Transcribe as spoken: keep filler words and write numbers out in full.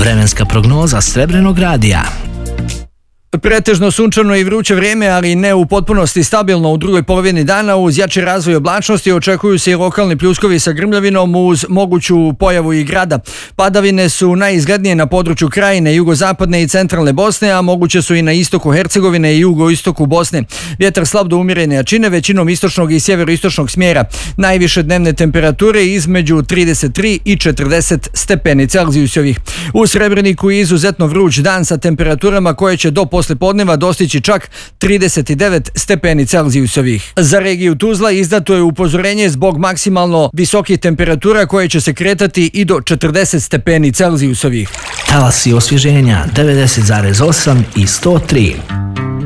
Vremenska prognoza Srebrenog radija. Pretežno sunčano i vruće vrijeme, ali ne u potpunosti stabilno u drugoj polovini dana. Uz jači razvoj oblačnosti očekuju se i lokalni pljuskovi sa grmljavinom uz moguću pojavu i grada. Padavine su najizglednije na području Krajine, jugozapadne i centralne Bosne, a moguće su i na istoku Hercegovine i jugoistoku Bosne. Vjetar slab do umjerene jačine, većinom istočnog i sjeveroistočnog smjera. Najviše dnevne temperature između trideset tri i četrdeset stepeni Celzijusovih. U Srebreniku je izuzetno vruć dan sa temperaturama koje će do poslijepodneva dostići čak trideset devet stepeni Celzijusovih. Za regiju Tuzla izdato je upozorenje zbog maksimalno visokih temperatura koje će se kretati i do četrdeset stepeni Celzijusovih. Talasi osvježenja devedeset zarez osam i sto tri.